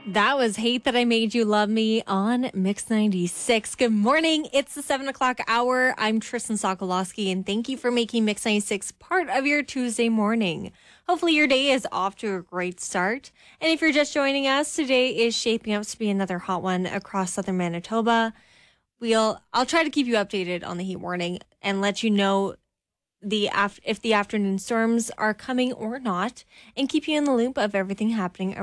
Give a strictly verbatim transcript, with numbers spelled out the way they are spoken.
That was Hate That I Made You Love Me on Mix ninety-six. Good morning. It's the seven o'clock hour. I'm Tristan Sokolowski, and thank you for making Mix ninety-six part of your Tuesday morning. Hopefully your day is off to a great start. And if you're just joining us, today is shaping up to be another hot one across southern Manitoba. We'll I'll try to keep you updated on the heat warning and let you know the af- if the afternoon storms are coming or not, and keep you in the loop of everything happening